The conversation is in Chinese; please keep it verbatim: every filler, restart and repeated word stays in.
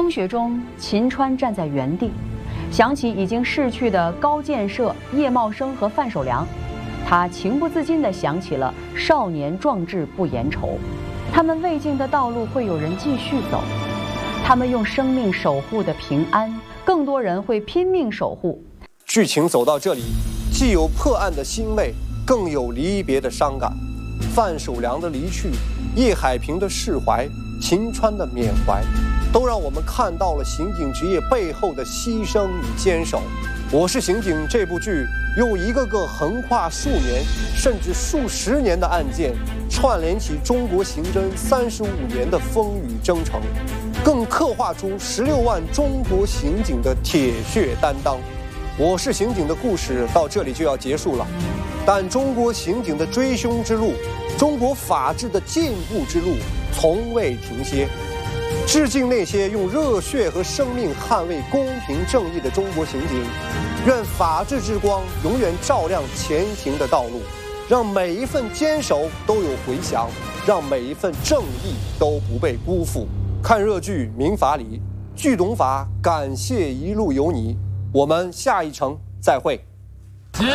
风雪中，秦川站在原地，想起已经逝去的高建设、叶茂生和范守良，他情不自禁地想起了少年壮志不言愁。他们未尽的道路会有人继续走，他们用生命守护的平安，更多人会拼命守护。 剧情走到这里，既有破案的欣慰，更有离别的伤感。范守良的离去，叶海平的释怀，秦川的缅怀，都让我们看到了刑警职业背后的牺牲与坚守。我是刑警这部剧用一个个横跨数年甚至数十年的案件，串联起中国刑侦三十五年的风雨征程，更刻画出十六万中国刑警的铁血担当。我是刑警的故事到这里就要结束了，但中国刑警的追凶之路，中国法治的进步之路从未停歇。致敬那些用热血和生命捍卫公平正义的中国刑警，愿法治之光永远照亮前行的道路，让每一份坚守都有回响，让每一份正义都不被辜负。看热剧《民法理》，剧懂法，感谢一路有你。我们下一程再会。